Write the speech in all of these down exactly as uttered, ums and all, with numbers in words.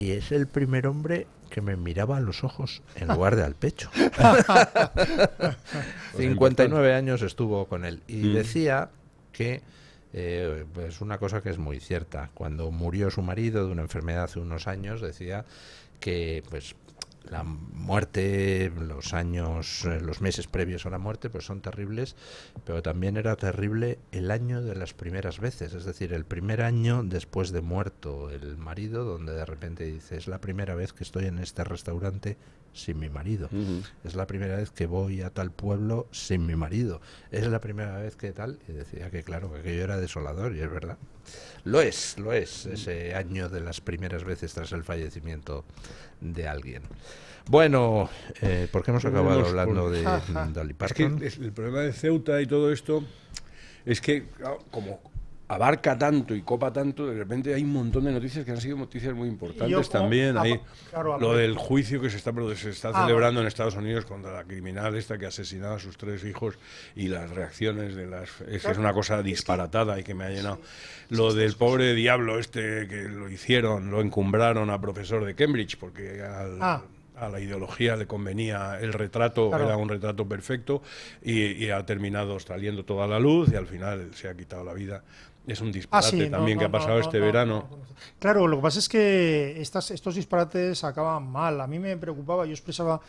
y es el primer hombre que me miraba a los ojos en lugar de al pecho. cincuenta y nueve años estuvo con él y mm. decía que eh, es una cosa que es muy cierta. Cuando murió su marido de una enfermedad hace unos años, decía que pues la muerte, los años, los meses previos a la muerte, pues son terribles, pero también era terrible el año de las primeras veces, es decir, el primer año después de muerto el marido, donde de repente dice, es la primera vez que estoy en este restaurante sin mi marido, uh-huh. es la primera vez que voy a tal pueblo sin mi marido, es la primera vez que tal, y decía que claro, que aquello era desolador, y es verdad. Lo es, lo es, ese año de las primeras veces tras el fallecimiento de alguien. Bueno, eh, ¿por qué hemos acabado hablando de Dolly Parton? Es que el problema de Ceuta y todo esto es que, como abarca tanto y copa tanto, de repente hay un montón de noticias que han sido noticias muy importantes como, también. Hay claro, lo del juicio que se está, se está ah, celebrando bueno. en Estados Unidos contra la criminal esta que ha asesinado a sus tres hijos y las reacciones de las... Es, claro. es una cosa disparatada y que me ha llenado. Sí, lo sí, del pobre cosas. diablo este que lo hicieron, lo encumbraron a profesor de Cambridge porque al... Ah. a la ideología le convenía el retrato, claro. era un retrato perfecto y, y ha terminado saliendo toda la luz y al final se ha quitado la vida. Es un disparate ah, sí, también no, no, que ha pasado no, este no, verano. No, no. Claro, lo que pasa es que estas, estos disparates acaban mal. A mí me preocupaba, yo expresaba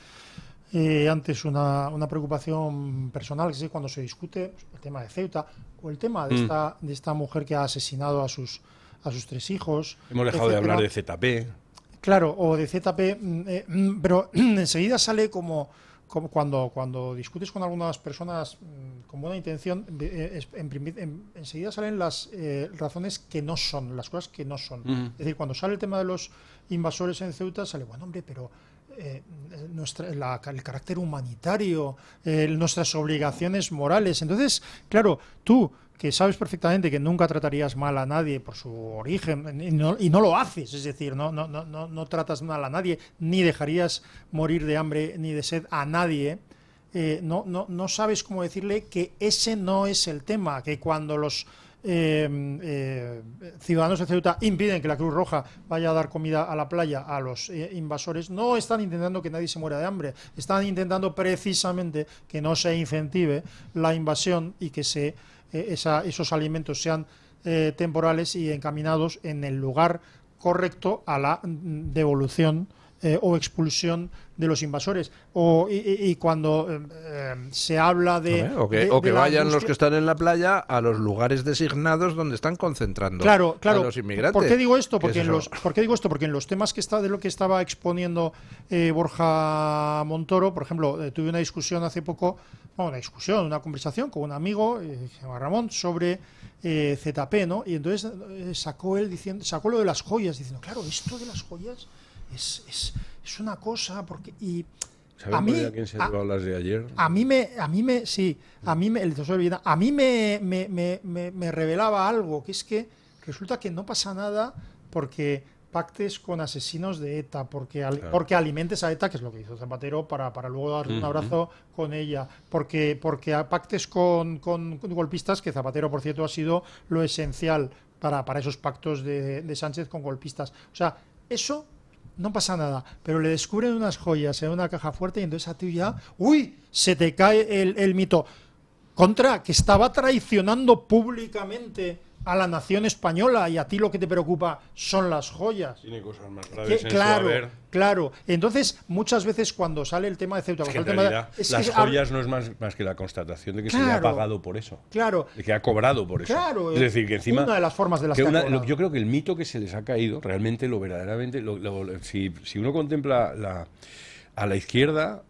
eh, antes una, una preocupación personal, que es cuando se discute el tema de Ceuta o el tema de, mm. esta, de esta mujer que ha asesinado a sus, a sus tres hijos. Hemos dejado etcétera. de hablar de Z P. Claro, o de Z P, eh, pero enseguida sale como, como cuando, cuando discutes con algunas personas mm, con buena intención, eh, en, en, enseguida salen las eh, razones que no son, las cosas que no son. Uh-huh. Es decir, cuando sale el tema de los invasores en Ceuta, sale, bueno, hombre, pero eh, nuestra, la, el carácter humanitario, eh, nuestras obligaciones morales. Entonces, claro, tú... que sabes perfectamente que nunca tratarías mal a nadie por su origen y no, y no lo haces, es decir, no, no, no, no tratas mal a nadie, ni dejarías morir de hambre ni de sed a nadie, eh, no, no, no sabes cómo decirle que ese no es el tema, que cuando los eh, eh, ciudadanos de Ceuta impiden que la Cruz Roja vaya a dar comida a la playa a los eh, invasores, no están intentando que nadie se muera de hambre, están intentando precisamente que no se incentive la invasión y que se Esa, esos alimentos sean eh, temporales y encaminados en el lugar correcto a la devolución eh, o expulsión de los invasores. O, y, y cuando eh, se habla de... O que, de, o que de vayan los que están en la playa a los lugares designados donde están concentrando claro, claro. a los inmigrantes. ¿Por qué digo esto? Porque en los, ¿por qué digo esto? Porque en los temas que está de lo que estaba exponiendo eh, Borja Montoro, por ejemplo, eh, tuve una discusión hace poco, bueno, una discusión, una conversación con un amigo, eh, Ramón, sobre eh, Z P, ¿no? Y entonces eh, sacó él diciendo, sacó lo de las joyas, diciendo, claro, esto de las joyas es, es, es una cosa, porque y ¿Sabes a mí, a quién se a, las de ayer? A mí me, a mí me, sí, a mí me, el tesoro de Viena, a mí me, me, me, me, me revelaba algo, que es que resulta que no pasa nada porque pactes con asesinos de ETA, porque, claro. porque alimentes a ETA, que es lo que hizo Zapatero, para, para luego darle uh-huh. un abrazo con ella, porque, porque pactes con, con, con golpistas, que Zapatero, por cierto, ha sido lo esencial para, para esos pactos de, de Sánchez con golpistas. O sea, eso no pasa nada, pero le descubren unas joyas en una caja fuerte y entonces a ti ya, uy, se te cae el, el mito. Contra, que estaba traicionando públicamente a la nación española y a ti lo que te preocupa son las joyas. Tiene cosas más graves que, claro, en su haber. Claro. Entonces, muchas veces cuando sale el tema de Ceuta... Es que el en tema realidad de, es las que, joyas no es más, más que la constatación de que claro, se le ha pagado por eso. Claro. De que ha cobrado por eso. Claro. Es decir, que encima... Una de las formas de las que, que una, ha cobrado. Yo creo que el mito que se les ha caído, realmente, lo verdaderamente... Lo, lo, si, si uno contempla la, a la izquierda,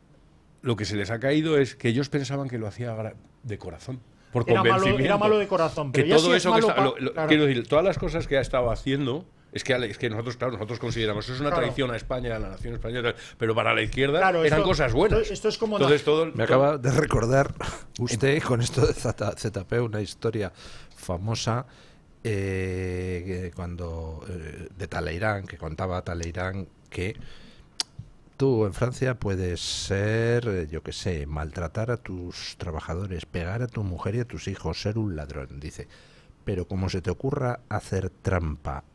lo que se les ha caído es que ellos pensaban que lo hacía de corazón. Por era, convencimiento, malo, era malo de corazón. Pero que ya todo si eso es que malo está, pa, lo, lo, claro. quiero decir, todas las cosas que ha estado haciendo, es que, es que nosotros, claro, nosotros consideramos eso es una claro. traición a España, a la nación española, pero para la izquierda claro, eran esto, cosas buenas. Esto, esto es como Entonces, todo, Me todo, acaba de recordar usted con esto de Z P una historia famosa eh, cuando eh, de Talleyrand, que contaba Talleyrand que tú en Francia puedes ser, yo qué sé, maltratar a tus trabajadores, pegar a tu mujer y a tus hijos, ser un ladrón, dice. Pero como se te ocurra hacer trampa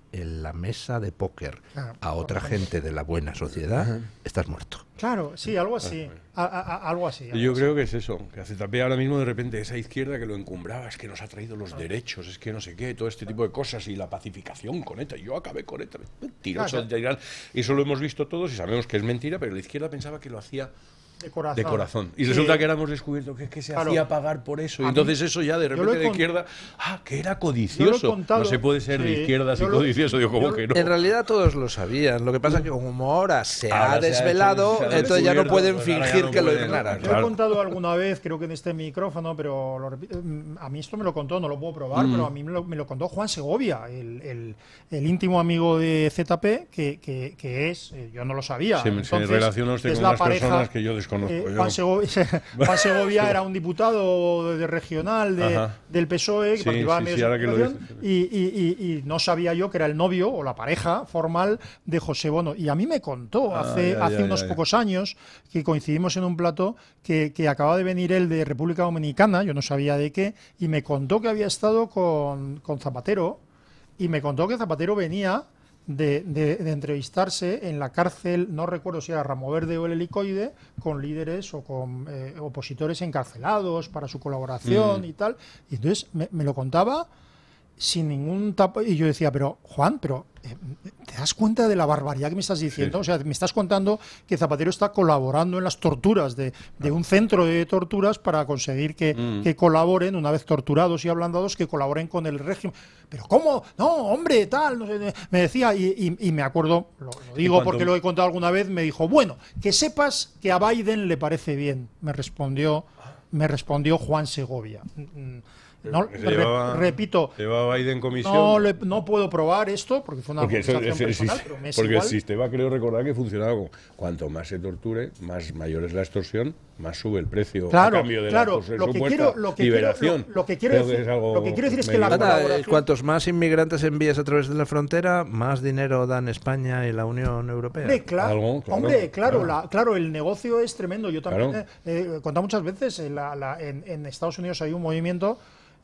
en la mesa de póker Claro, a otra por gente de la buena sociedad, Ajá. estás muerto. Claro, sí, algo así. A, a, a, algo así. Algo Yo así. creo que es eso, que hace tapé ahora mismo de repente esa izquierda que lo encumbraba, es que nos ha traído los derechos, es que no sé qué, todo este tipo de cosas y la pacificación con ETA. Yo acabé con ETA. Mentiroso. Claro. Eso lo hemos visto todos y sabemos que es mentira, pero la izquierda pensaba que lo hacía De corazón. de corazón. Y Sí. resulta que ahora hemos descubierto que, que se Claro. hacía pagar por eso. Y A entonces mí- eso ya de yo lo repente he de con- izquierda, ah, que era Yo lo codicioso. he contado, No se puede ser de sí, izquierdas y yo lo- codicioso. Digo, ¿cómo yo- que no? En realidad todos lo sabían. Lo que pasa es que como ahora se Ahora ha se ha hecho- desvelado, se ha entonces ya no descubierto, pueden pues ahora ya fingir no que lo pueden. ignoran. Yo Claro. he contado alguna vez, creo que en este micrófono, pero lo repito, mm, a mí esto me lo contó, no lo puedo probar, Mm. pero a mí me lo, me lo contó Juan Segovia, el, el- el íntimo amigo de Z P, que, que, que es, eh, yo no lo sabía. Se, se Entonces, relaciona usted es con la unas pareja, personas que yo desconozco. eh, yo. Juan, Segovia, Juan Segovia era un diputado de regional de, Ajá. del P S O E que Sí, participaba sí, en medios sí, de ahora que lo comunicación, y, y- y- y no sabía yo que era el novio o la pareja formal de José Bono. Y a mí me contó Ah, hace, ya, hace ya, unos ya, ya. pocos años que coincidimos en un plato que, que acaba de venir él de República Dominicana, yo no sabía de qué, y me contó que había estado con, con Zapatero, y me contó que Zapatero venía de, de- de entrevistarse en la cárcel, no recuerdo si era Ramo Verde o el Helicoide, con líderes o con eh, opositores encarcelados para su colaboración Mm. y tal. Y entonces me, me lo contaba sin ningún tapo. Y yo decía, pero Juan, pero eh, ¿te das cuenta de la barbaridad que me estás diciendo? Sí. O sea, me estás contando que Zapatero está colaborando en las torturas de, de un centro de torturas para conseguir que, Mm. que colaboren, una vez torturados y ablandados, que colaboren con el régimen. Pero ¿cómo? No, hombre, tal, no sé, me decía, y, y- y me acuerdo, lo, lo digo cuando- porque lo he contado alguna vez, me dijo, bueno, que sepas que a Biden le parece bien, me respondió, me respondió Juan Segovia. Mm, No, Se re- llevaba- repito, se llevaba Biden comisión. no, le- no puedo probar esto porque fue una Porque, eso, conversación ese- personal, ese- pero me es porque el igual. sistema, creo recordar que funcionaba como cuanto más se torture, más mayor es la extorsión, más sube el precio Claro, a cambio de claro, la pues, lo que supuesta quiero- lo que quiero- liberación. lo- lo que quiero Creo decir- es algo lo que quiero decir es que la medio- Nada, colaboración- eh, cuantos más inmigrantes envíes a través de la frontera, más dinero dan España y la Unión Europea. Hombre, claro, Algo, claro, hombre, claro, claro. La, claro, el negocio es tremendo. Yo también Claro. eh, he contado muchas veces, en, la- la- en- en Estados Unidos hay un movimiento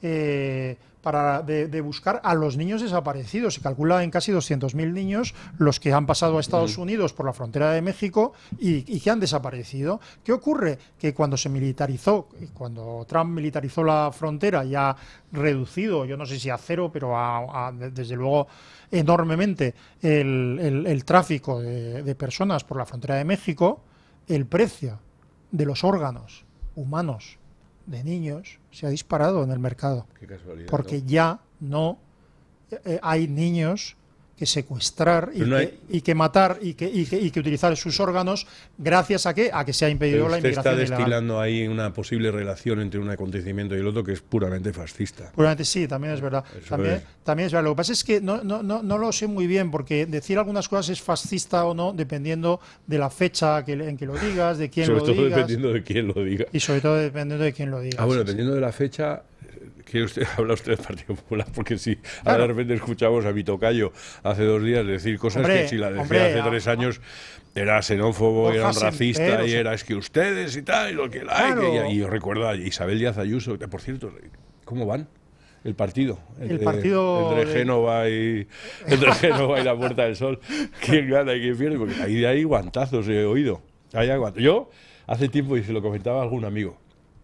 eh, para de, de buscar a los niños desaparecidos. Se calcula en casi doscientos mil niños los que han pasado a Estados Unidos por la frontera de México y, y que han desaparecido. ¿Qué ocurre? Que cuando se militarizó, cuando Trump militarizó la frontera y ha reducido, yo no sé si a cero, pero a- a- desde luego enormemente el, el- el tráfico de, de personas por la frontera de México, el precio de los órganos humanos de niños se ha disparado en el mercado. Qué casualidad, Porque ¿no? ya no eh, hay niños que secuestrar y, Pero no que, hay- y que matar y que, y, que, y que utilizar sus órganos gracias a que a que se ha impedido Pero la usted está inmigración ilegal. destilando ahí una posible relación entre un acontecimiento y el otro que es puramente fascista. Probablemente sí, también es verdad. Eso También, es. también es verdad. Lo que pasa es que no, no, no, no lo sé muy bien, porque decir algunas cosas es fascista o no, dependiendo de la fecha que, le- en que lo digas, de quién Sobre lo todo digas. dependiendo de quién lo diga. Y sobre todo dependiendo de quién lo diga. Ah, bueno, sí, sí. dependiendo de la fecha, ¿quiere usted habla usted del Partido Popular? Porque si Claro. ahora de repente escuchamos a mi tocayo hace dos días decir cosas Hombre, que si la decía hombre, hace a- tres años era xenófobo, Borja era un racista Semper, o y sea- era es que ustedes y tal, y lo que la Claro. que- y, y yo recuerdo a Isabel Díaz Ayuso, que, por cierto, ¿cómo van? El partido. El de- partido Entre de- Génova y, entre Génova y la Puerta del Sol. ¿Quién gana y quién pierde? Porque ahí de ahí guantazos he oído. Hay aguant- Yo, hace tiempo, y se lo comentaba a algún amigo,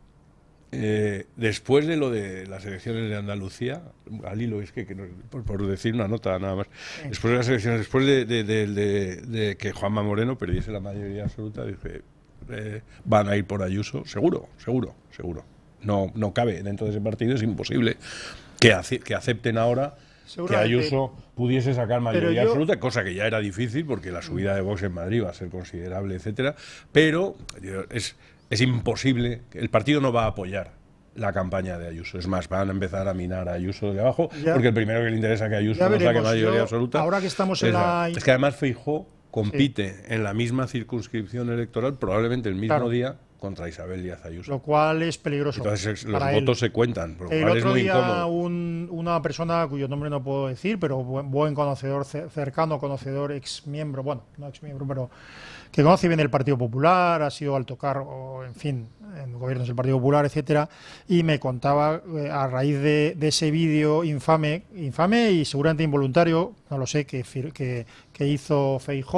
eh, después de lo de las elecciones de Andalucía, al hilo, es que, que no- por, por decir una nota nada más, después de las elecciones, después de, de- de- de- de que Juanma Moreno perdiese la mayoría absoluta, dije, eh, van a ir por Ayuso, seguro, seguro, seguro. No, no cabe dentro de ese partido, es imposible que, ace- que acepten ahora que Seguramente. Ayuso pudiese sacar mayoría yo- absoluta, cosa que ya era difícil porque la subida de Vox en Madrid va a ser considerable, etcétera, pero yo, es, es imposible, el partido no va a apoyar la campaña de Ayuso, es más, van a empezar a minar a Ayuso de abajo, Ya- porque el primero que le interesa que Ayuso ya no saque veremos. mayoría Yo, absoluta. ahora que estamos es en la- Es que además Feijóo compite en la misma circunscripción electoral, probablemente el mismo Claro. día contra Isabel Díaz Ayuso. Lo cual es peligroso. Entonces los para votos él. se cuentan, lo El cual otro es muy día incómodo. Un, una persona cuyo nombre no puedo decir, pero buen, buen conocedor, cercano conocedor, ex miembro, bueno, no ex miembro, pero que conoce bien el Partido Popular, ha sido alto cargo, en fin, en gobiernos del Partido Popular, etcétera, y me contaba eh, a raíz de, de ese vídeo infame, infame y seguramente involuntario, no lo sé, que, que, que hizo Feijóo